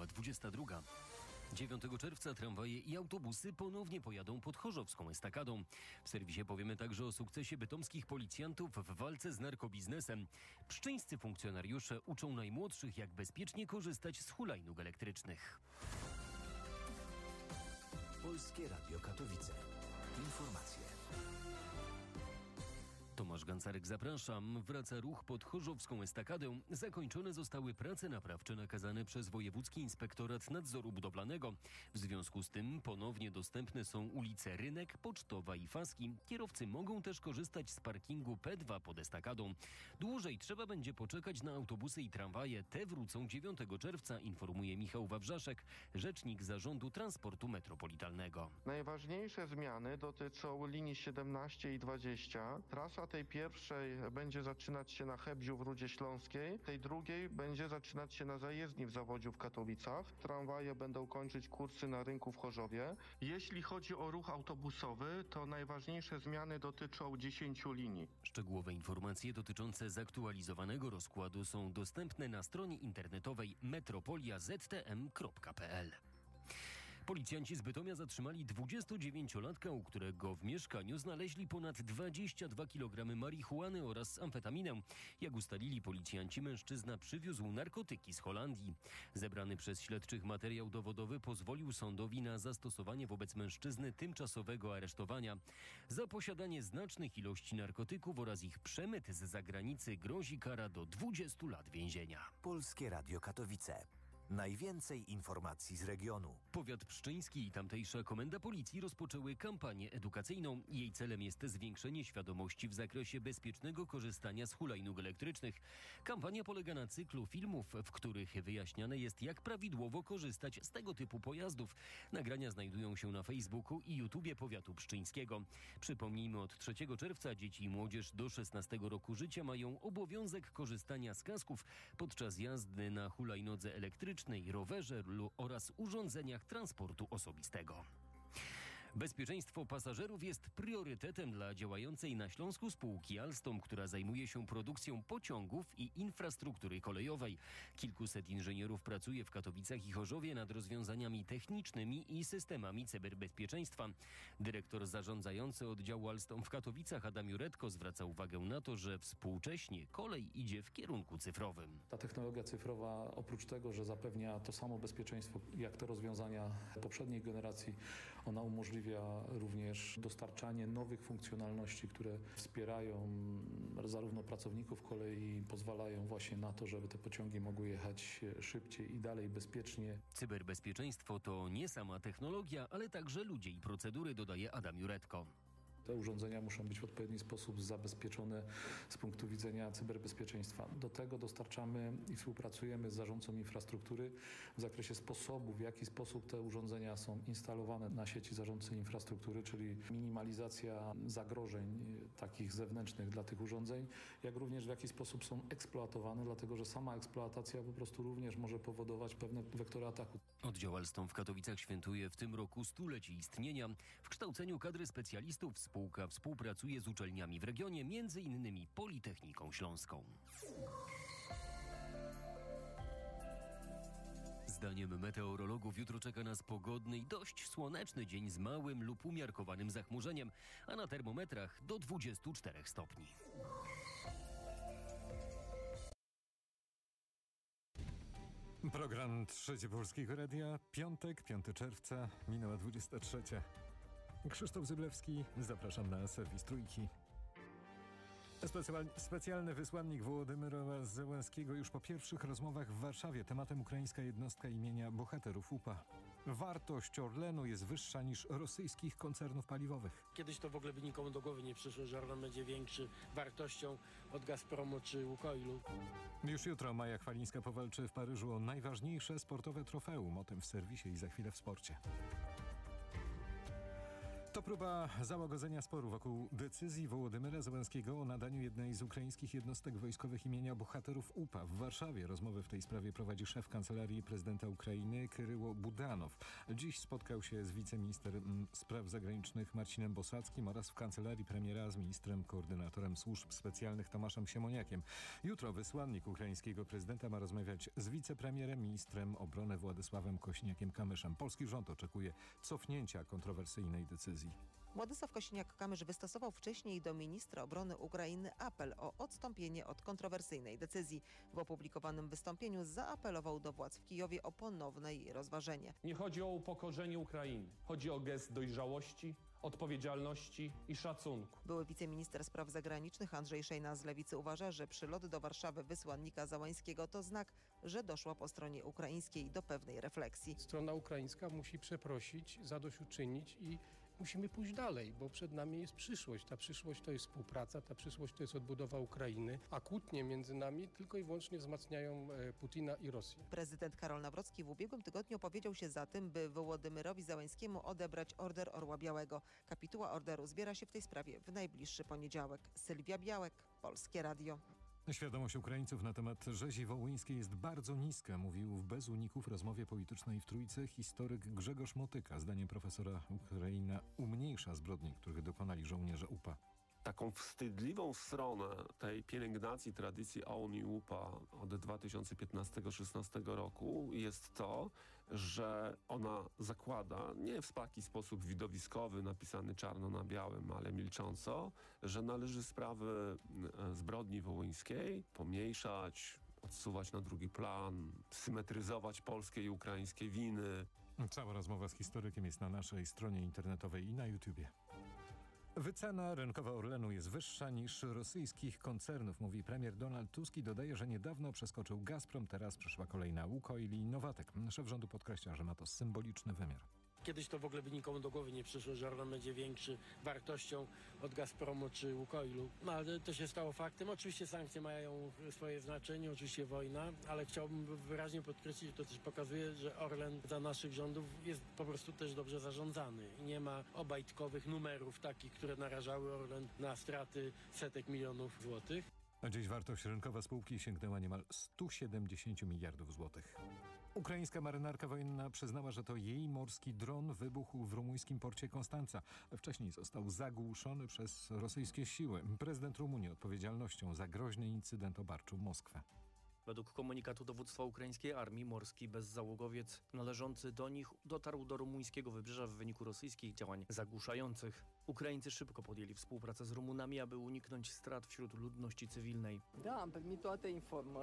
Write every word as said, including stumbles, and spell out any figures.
Minęła dwudziesta druga. dziewiątego czerwca tramwaje i autobusy ponownie pojadą pod chorzowską estakadą. W serwisie powiemy także o sukcesie bytomskich policjantów w walce z narkobiznesem. Pszczyńscy funkcjonariusze uczą najmłodszych, jak bezpiecznie korzystać z hulajnóg elektrycznych. Polskie Radio Katowice. Informacje. Tomasz Gancarek, zapraszam. Wraca ruch pod chorzowską estakadę. Zakończone zostały prace naprawcze nakazane przez Wojewódzki Inspektorat Nadzoru Budowlanego. W związku z tym ponownie dostępne są ulice Rynek, Pocztowa i Faski. Kierowcy mogą też korzystać z parkingu P dwa pod estakadą. Dłużej trzeba będzie poczekać na autobusy i tramwaje. Te wrócą dziewiątego czerwca, informuje Michał Wawrzaszek, rzecznik Zarządu Transportu Metropolitalnego. Najważniejsze zmiany dotyczą linii siedemnaście i dwadzieścia. Trasa tej pierwszej będzie zaczynać się na Hebziu w Rudzie Śląskiej, tej drugiej będzie zaczynać się na zajezdni w Zawodziu w Katowicach. Tramwaje będą kończyć kursy na rynku w Chorzowie. Jeśli chodzi o ruch autobusowy, to najważniejsze zmiany dotyczą dziesięciu linii. Szczegółowe informacje dotyczące zaktualizowanego rozkładu są dostępne na stronie internetowej metropolia zet t m kropka p l. Policjanci z Bytomia zatrzymali dwudziestodziewięciolatka, u którego w mieszkaniu znaleźli ponad dwadzieścia dwa kilogramy marihuany oraz amfetaminę. Jak ustalili policjanci, mężczyzna przywiózł narkotyki z Holandii. Zebrany przez śledczych materiał dowodowy pozwolił sądowi na zastosowanie wobec mężczyzny tymczasowego aresztowania. Za posiadanie znacznych ilości narkotyków oraz ich przemyt z zagranicy grozi kara do dwudziestu lat więzienia. Polskie Radio Katowice. Najwięcej informacji z regionu. Powiat pszczyński i tamtejsza komenda policji rozpoczęły kampanię edukacyjną. Jej celem jest zwiększenie świadomości w zakresie bezpiecznego korzystania z hulajnóg elektrycznych. Kampania polega na cyklu filmów, w których wyjaśniane jest, jak prawidłowo korzystać z tego typu pojazdów. Nagrania znajdują się na Facebooku i YouTubie powiatu pszczyńskiego. Przypomnijmy, od trzeciego czerwca dzieci i młodzież do szesnastego roku życia mają obowiązek korzystania z kasków podczas jazdy na hulajnodze elektrycznej, rowerze oraz urządzeniach transportu osobistego. Bezpieczeństwo pasażerów jest priorytetem dla działającej na Śląsku spółki Alstom, która zajmuje się produkcją pociągów i infrastruktury kolejowej. Kilkuset inżynierów pracuje w Katowicach i Chorzowie nad rozwiązaniami technicznymi i systemami cyberbezpieczeństwa. Dyrektor zarządzający oddziału Alstom w Katowicach Adam Juretko zwraca uwagę na to, że współcześnie kolej idzie w kierunku cyfrowym. Ta technologia cyfrowa, oprócz tego, że zapewnia to samo bezpieczeństwo jak te rozwiązania poprzedniej generacji, ona umożliwia również dostarczanie nowych funkcjonalności, które wspierają zarówno pracowników kolei, pozwalają właśnie na to, żeby te pociągi mogły jechać szybciej i dalej bezpiecznie. Cyberbezpieczeństwo to nie sama technologia, ale także ludzie i procedury, dodaje Adam Juretko. Te urządzenia muszą być w odpowiedni sposób zabezpieczone z punktu widzenia cyberbezpieczeństwa. Do tego dostarczamy i współpracujemy z zarządcą infrastruktury w zakresie sposobu, w jaki sposób te urządzenia są instalowane na sieci zarządcy infrastruktury, czyli minimalizacja zagrożeń takich zewnętrznych dla tych urządzeń, jak również w jaki sposób są eksploatowane, dlatego że sama eksploatacja po prostu również może powodować pewne wektory ataku. Oddział Alstom w Katowicach świętuje w tym roku stulecie istnienia. W kształceniu kadry specjalistów spółka współpracuje z uczelniami w regionie, między innymi Politechniką Śląską. Zdaniem meteorologów jutro czeka nas pogodny i dość słoneczny dzień z małym lub umiarkowanym zachmurzeniem, a na termometrach do dwudziestu czterech stopni. Program Trzecie Polskiego Radia, piątek, piątego czerwca, minęła dwudziesta trzecia. Krzysztof Zyblewski, zapraszam na serwis Trójki. Specjal, specjalny wysłannik Wołodymyra Zełenskiego już po pierwszych rozmowach w Warszawie. Tematem ukraińska jednostka imienia bohaterów U P A. Wartość Orlenu jest wyższa niż rosyjskich koncernów paliwowych. Kiedyś to w ogóle by nikomu do głowy nie przyszło, że Orlen będzie większy wartością od Gazpromu czy Łukoilu. Już jutro Maja Chwalińska powalczy w Paryżu o najważniejsze sportowe trofeum. O tym w serwisie i za chwilę w sporcie. To próba załagodzenia sporu wokół decyzji Wołodymyra Zełenskiego o nadaniu jednej z ukraińskich jednostek wojskowych imienia bohaterów U P A. W Warszawie rozmowy w tej sprawie prowadzi szef Kancelarii Prezydenta Ukrainy Kryryło Budanow. Dziś spotkał się z wiceministrem spraw zagranicznych Marcinem Bosackim oraz w Kancelarii Premiera z ministrem koordynatorem służb specjalnych Tomaszem Siemoniakiem. Jutro wysłannik ukraińskiego prezydenta ma rozmawiać z wicepremierem, ministrem obrony Władysławem Kośniakiem-Kamyszem. Polski rząd oczekuje cofnięcia kontrowersyjnej decyzji. Władysław Kosiniak-Kamysz wystosował wcześniej do ministra obrony Ukrainy apel o odstąpienie od kontrowersyjnej decyzji. W opublikowanym wystąpieniu zaapelował do władz w Kijowie o ponowne jej rozważenie. Nie chodzi o upokorzenie Ukrainy. Chodzi o gest dojrzałości, odpowiedzialności i szacunku. Były wiceminister spraw zagranicznych Andrzej Szejna z Lewicy uważa, że przylot do Warszawy wysłannika Załańskiego to znak, że doszło po stronie ukraińskiej do pewnej refleksji. Strona ukraińska musi przeprosić, zadośćuczynić i musimy pójść dalej, bo przed nami jest przyszłość. Ta przyszłość to jest współpraca, ta przyszłość to jest odbudowa Ukrainy, a kłótnie między nami tylko i wyłącznie wzmacniają Putina i Rosję. Prezydent Karol Nawrocki w ubiegłym tygodniu opowiedział się za tym, by Wołodymyrowi Zełańskiemu odebrać Order Orła Białego. Kapituła orderu zbiera się w tej sprawie w najbliższy poniedziałek. Sylwia Białek, Polskie Radio. Świadomość Ukraińców na temat rzezi wołyńskiej jest bardzo niska, mówił w Bez Uników rozmowie politycznej w Trójce historyk Grzegorz Motyka. Zdaniem profesora Ukraina umniejsza zbrodni, których dokonali żołnierze U P A. Taką wstydliwą stronę tej pielęgnacji tradycji O U N i U P A od dwa tysiące piętnastego do dwa tysiące szesnastego roku jest to, że ona zakłada, nie w taki sposób widowiskowy, napisany czarno na białym, ale milcząco, że należy sprawy zbrodni wołyńskiej pomniejszać, odsuwać na drugi plan, symetryzować polskie i ukraińskie winy. Cała rozmowa z historykiem jest na naszej stronie internetowej i na YouTubie. Wycena rynkowa Orlenu jest wyższa niż rosyjskich koncernów, mówi premier Donald Tusk i dodaje, że niedawno przeskoczył Gazprom, teraz przyszła kolejna Łukoil i Nowatek. Szef rządu podkreśla, że ma to symboliczny wymiar. Kiedyś to w ogóle by nikomu do głowy nie przyszło, że Orlen będzie większy wartością od Gazpromu czy Łukoilu. No ale to się stało faktem. Oczywiście sankcje mają swoje znaczenie, oczywiście wojna, ale chciałbym wyraźnie podkreślić, że to też pokazuje, że Orlen za naszych rządów jest po prostu też dobrze zarządzany. I nie ma obajtkowych numerów takich, które narażały Orlen na straty setek milionów złotych. A dziś wartość rynkowa spółki sięgnęła niemal stu siedemdziesięciu miliardów złotych. Ukraińska marynarka wojenna przyznała, że to jej morski dron wybuchł w rumuńskim porcie Konstanca. Wcześniej został zagłuszony przez rosyjskie siły. Prezydent Rumunii odpowiedzialnością za groźny incydent obarczył Moskwę. Według komunikatu dowództwa ukraińskiej armii morski bezzałogowiec należący do nich dotarł do rumuńskiego wybrzeża w wyniku rosyjskich działań zagłuszających. Ukraińcy szybko podjęli współpracę z Rumunami, aby uniknąć strat wśród ludności cywilnej.